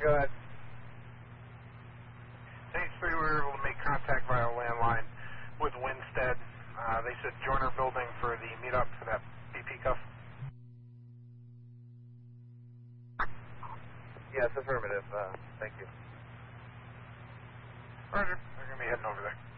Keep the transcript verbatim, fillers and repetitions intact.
Go ahead. Stage three, we were able to make contact via landline with Winstead. Uh, they said Joyner Building for the meetup for that B P cuff. Yes, affirmative. Uh, thank you. Roger. They're going to be heading over there.